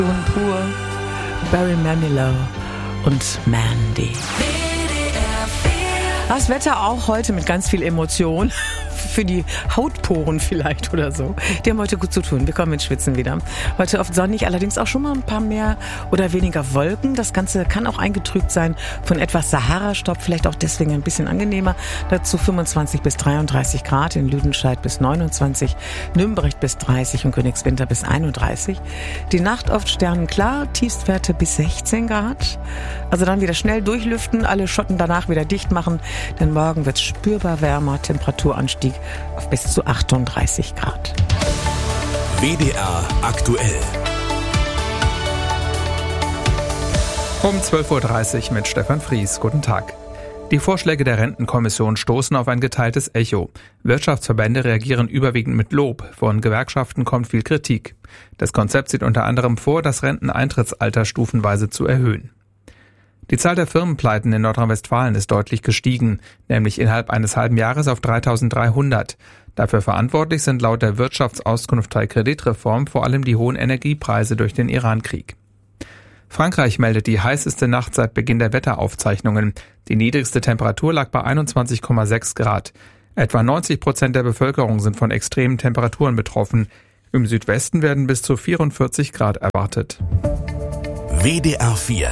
Pur, Barry Manilow und Mandy. Das Wetter auch heute mit ganz viel Emotion. Für die Hautporen vielleicht oder so. Die haben heute gut zu tun. Wir kommen ins Schwitzen wieder. Heute oft sonnig, allerdings auch schon mal ein paar mehr oder weniger Wolken. Das Ganze kann auch eingetrübt sein von etwas Sahara-Staub, vielleicht auch deswegen ein bisschen angenehmer. Dazu 25 bis 33 Grad, in Lüdenscheid bis 29, Nürnberg bis 30 und Königswinter bis 31. Die Nacht oft sternenklar, Tiefstwerte bis 16 Grad. Also dann wieder schnell durchlüften, alle Schotten danach wieder dicht machen, denn morgen wird es spürbar wärmer, Temperaturanstieg auf bis zu 38 Grad. WDR aktuell. Um 12.30 Uhr mit Stefan Fries. Guten Tag. Die Vorschläge der Rentenkommission stoßen auf ein geteiltes Echo. Wirtschaftsverbände reagieren überwiegend mit Lob. Von Gewerkschaften kommt viel Kritik. Das Konzept sieht unter anderem vor, das Renteneintrittsalter stufenweise zu erhöhen. Die Zahl der Firmenpleiten in Nordrhein-Westfalen ist deutlich gestiegen, nämlich innerhalb eines halben Jahres auf 3.300. Dafür verantwortlich sind laut der Wirtschaftsauskunft Teil Kreditreform vor allem die hohen Energiepreise durch den Irankrieg. Frankreich meldet die heißeste Nacht seit Beginn der Wetteraufzeichnungen. Die niedrigste Temperatur lag bei 21,6 Grad. Etwa 90% der Bevölkerung sind von extremen Temperaturen betroffen. Im Südwesten werden bis zu 44 Grad erwartet. WDR 4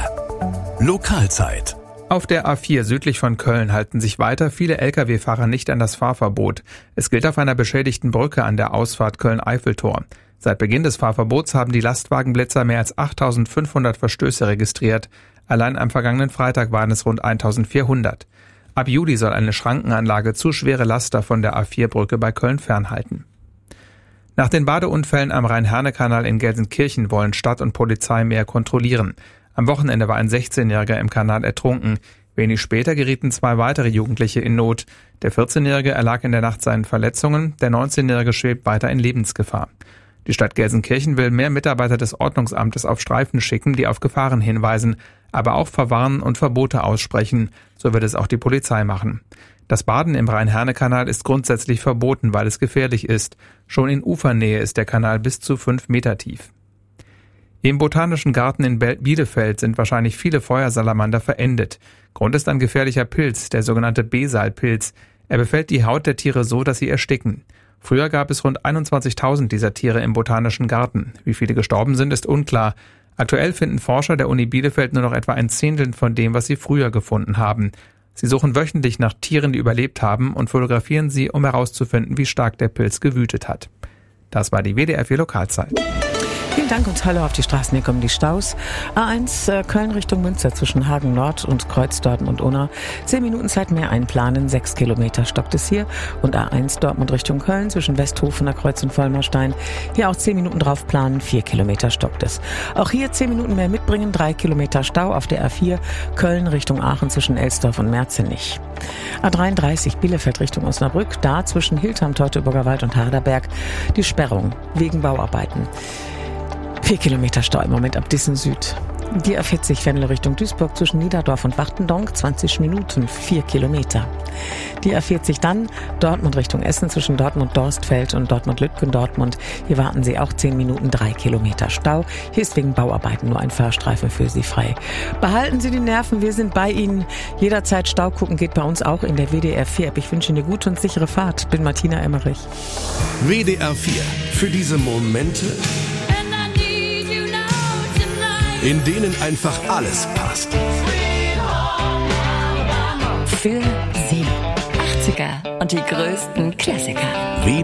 Lokalzeit. Auf der A4 südlich von Köln halten sich weiter viele Lkw-Fahrer nicht an das Fahrverbot. Es gilt auf einer beschädigten Brücke an der Ausfahrt Köln-Eiffeltor. Seit Beginn des Fahrverbots haben die Lastwagenblitzer mehr als 8.500 Verstöße registriert. Allein am vergangenen Freitag waren es rund 1.400. Ab Juli soll eine Schrankenanlage zu schwere Laster von der A4-Brücke bei Köln fernhalten. Nach den Badeunfällen am Rhein-Herne-Kanal in Gelsenkirchen wollen Stadt und Polizei mehr kontrollieren. Am Wochenende war ein 16-Jähriger im Kanal ertrunken. Wenig später gerieten 2 weitere Jugendliche in Not. Der 14-Jährige erlag in der Nacht seinen Verletzungen, der 19-Jährige schwebt weiter in Lebensgefahr. Die Stadt Gelsenkirchen will mehr Mitarbeiter des Ordnungsamtes auf Streifen schicken, die auf Gefahren hinweisen, aber auch verwarnen und Verbote aussprechen. So wird es auch die Polizei machen. Das Baden im Rhein-Herne-Kanal ist grundsätzlich verboten, weil es gefährlich ist. Schon in Ufernähe ist der Kanal bis zu 5 Meter tief. Im Botanischen Garten in Bielefeld sind wahrscheinlich viele Feuersalamander verendet. Grund ist ein gefährlicher Pilz, der sogenannte Besalpilz. Er befällt die Haut der Tiere so, dass sie ersticken. Früher gab es rund 21.000 dieser Tiere im Botanischen Garten. Wie viele gestorben sind, ist unklar. Aktuell finden Forscher der Uni Bielefeld nur noch etwa ein Zehntel von dem, was sie früher gefunden haben. Sie suchen wöchentlich nach Tieren, die überlebt haben, und fotografieren sie, um herauszufinden, wie stark der Pilz gewütet hat. Das war die WDR 4 Lokalzeit. Vielen Dank und hallo auf die Straßen. Hier kommen die Staus. A1 Köln Richtung Münster zwischen Hagen Nord und Kreuz Dortmund-Unna. 10 Minuten Zeit mehr einplanen. 6 Kilometer stockt es hier. Und A1 Dortmund Richtung Köln zwischen Westhofener Kreuz und Vollmerstein. Hier auch 10 Minuten drauf planen. 4 Kilometer stockt es. Auch hier 10 Minuten mehr mitbringen. 3 Kilometer Stau auf der A4 Köln Richtung Aachen zwischen Elsdorf und Merzenich. A33 Bielefeld Richtung Osnabrück. Da zwischen Hildheim, Teutoburger Wald und Harderberg die Sperrung wegen Bauarbeiten. 4 Kilometer Stau im Moment ab Dissen Süd. Die A40 Venlo Richtung Duisburg zwischen Niederdorf und Wachtendonk 20 Minuten, 4 Kilometer. Die A40 dann Dortmund Richtung Essen zwischen Dortmund-Dorstfeld und Dortmund-Lütgendortmund. Hier warten Sie auch 10 Minuten, 3 Kilometer Stau. Hier ist wegen Bauarbeiten nur ein Fahrstreifen für Sie frei. Behalten Sie die Nerven, wir sind bei Ihnen. Jederzeit Stau gucken geht bei uns auch in der WDR 4 App. Ich wünsche Ihnen eine gute und sichere Fahrt. Bin Martina Emmerich. WDR 4 für diese Momente, in denen einfach alles passt. Für Sie 80er und die größten Klassiker.